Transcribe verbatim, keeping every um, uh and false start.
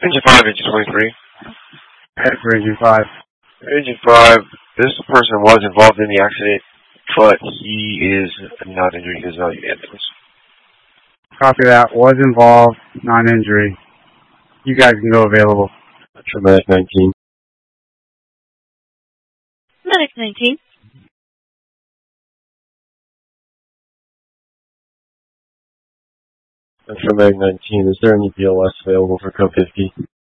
Engine five, engine twenty-three. Head for engine five. Engine five, this person was involved in the accident, but he is not injured. He is not in the ambulance. Copy that. Was involved, non-injury. You guys can go available. Medic nineteen. Medic nineteen. Medic nineteen, is there any B L S available for code fifty?